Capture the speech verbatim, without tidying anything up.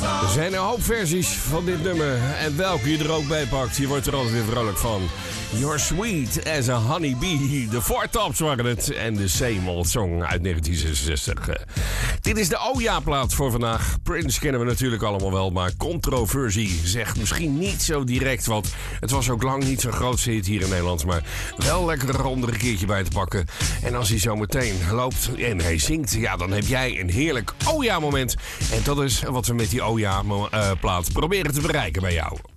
Er zijn een hoop versies van dit nummer. En welke je er ook bij pakt, je wordt er altijd weer vrolijk van. You're sweet as a honeybee. De Four Tops waren het. En de Same Old Song uit negentien zesenzestig. Dit is de Oja-plaat voor vandaag. Prince kennen we natuurlijk allemaal wel. Maar controversie zegt misschien niet zo direct wat. Het was ook lang niet zo'n groot hit hier in Nederland. Maar wel lekker om er een keertje bij te pakken. En als hij zo meteen loopt en hij zingt, ja, dan heb jij een heerlijk Oja-moment. En dat is wat we met die Oja-plaat proberen te bereiken bij jou.